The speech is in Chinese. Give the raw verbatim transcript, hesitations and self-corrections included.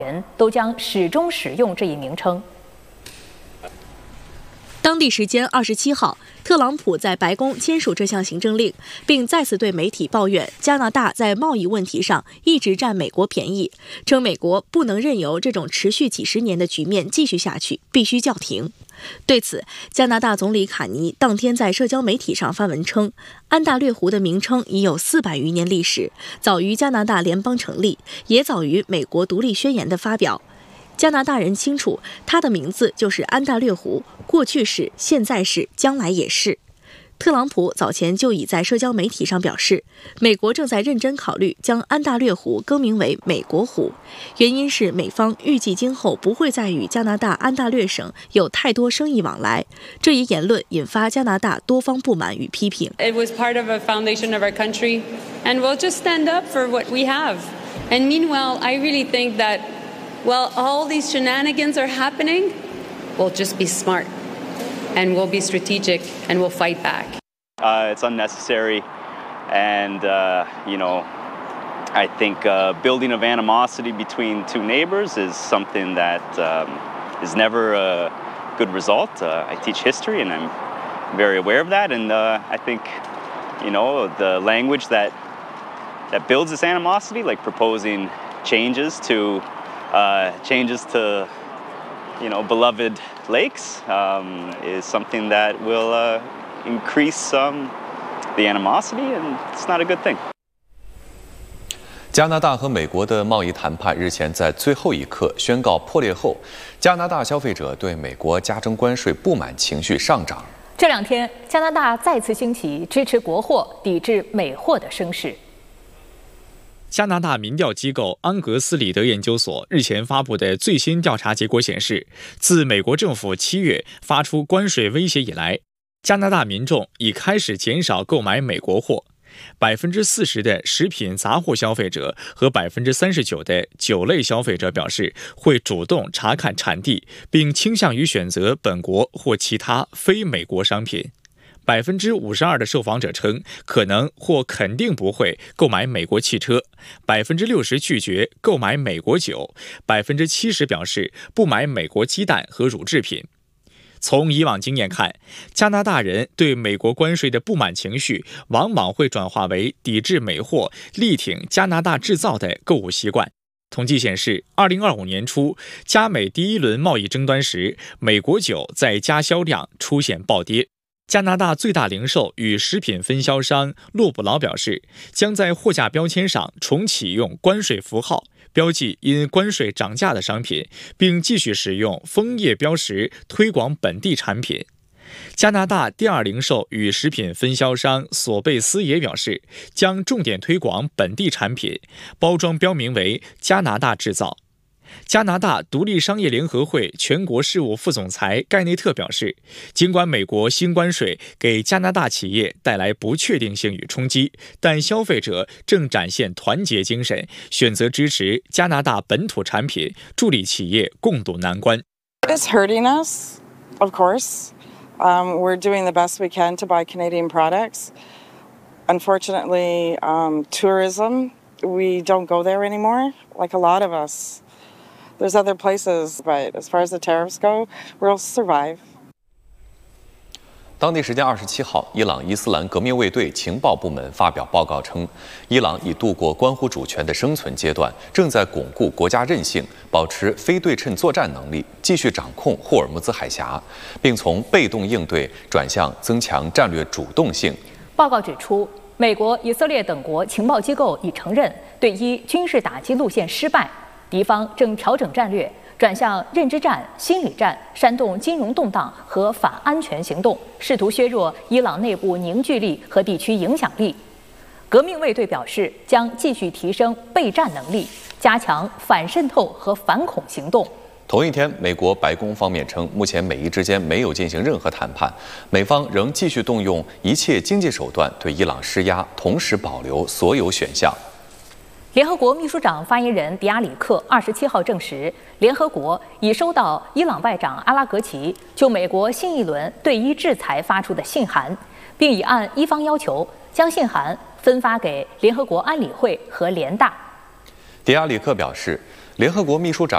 人都将始终使用这一名称。 当地时间二十七号，特朗普在白宫签署这项行政令，并再次对媒体抱怨加拿大在贸易问题上一直占美国便宜，称美国不能任由这种持续几十年的局面继续下去，必须叫停。对此，加拿大总理卡尼当天在社交媒体上发文称，安大略湖的名称已有四百余年历史，早于加拿大联邦成立，也早于美国独立宣言的发表。加拿大人清楚，它的名字就是安大略湖，过去是，现在是，将来也是。特朗普早前就已在社交媒体上表示，美国正在认真考虑将安大略湖更名为美国湖，原因是美方预计今后不会再与加拿大安大略省有太多生意往来。这一言论引发加拿大多方不满与批评。 It was part of a foundation of our country, and we'll just stand up for what we have. And meanwhile, I really think that while all these shenanigans are happening, we'll just be smart, and we'll be strategic, and we'll fight back. Uh, it's unnecessary, and uh, you know, I think uh, building of animosity between two neighbors is something that um, is never a good result. Uh, I teach history, and I'm very aware of that, and uh, I think, you know, the language that that builds this animosity, like proposing changes to uh, changes to, you know, beloved lakes, um, is something that will uh, increase um, the animosity, and it's not a good thing. 加拿大和美国的贸易谈判日前在最后一刻宣告破裂后，加拿大消费者对美国加征关税不满情绪上涨。 这两天，加拿大再次兴起支持国货、抵制美货的声势。 加拿大民调机构安格斯里德研究所日前发布的最新调查结果显示，自美国政府七月发出关税威胁以来，加拿大民众已开始减少购买美国货。百分之四十的食品杂货消费者和百分之三十九的酒类消费者表示会主动查看产地，并倾向于选择本国或其他非美国商品。百分之五十二的受访者称可能或肯定不会购买美国汽车，百分之六十拒绝购买美国酒，百分之七十表示不买美国鸡蛋和乳制品。从以往经验看，加拿大人对美国关税的不满情绪往往会转化为抵制美货、力挺加拿大制造的购物习惯。统计显示，二零二五年初，加美第一轮贸易争端时，美国酒在加销量出现暴跌。加拿大最大零售与食品分销商洛布劳表示，将在货架标签上重启用关税符号，标记因关税涨价的商品，并继续使用枫叶标识推广本地产品。加拿大第二零售与食品分销商索贝斯也表示，将重点推广本地产品，包装标明为加拿大制造。加拿大独立商业联合会全国事务副总裁盖内特表示，尽管美国新关税给加拿大企业带来不确定性与冲击，但消费者正展现团结精神，选择支持加拿大本土产品，助力企业共度难关。 It's hurting us, of course. Um, we're doing the best we can to buy Canadian products. Unfortunately, um, tourism, we don't go there anymore, like a lot of us.There's other places, but as far as the tariffs go, we'll survive. 当地时间二十七号，伊朗伊斯兰革命卫队情报部门发表报告称，伊朗已度过关乎主权的生存阶段，正在巩固国家韧性，保持非对称作战能力，继续掌控霍尔木兹海峡，并从被动应对转向增强战略主动性。 报告指出，美国、以色列等国情报机构已承认对伊军事打击路线失败。敌方正调整战略，转向认知战、心理战，煽动金融动荡和反安全行动，试图削弱伊朗内部凝聚力和地区影响力。革命卫队表示，将继续提升备战能力，加强反渗透和反恐行动。 同一天，美国白宫方面称，目前美伊之间没有进行任何谈判，美方仍继续动用一切经济手段对伊朗施压，同时保留所有选项。 联合国秘书长发言人迪亚里克二十七号证实，联合国已收到伊朗外长阿拉格齐就美国新一轮对伊制裁发出的信函，并已按伊方要求将信函分发给联合国安理会和联大。 迪亚里克表示，联合国秘书长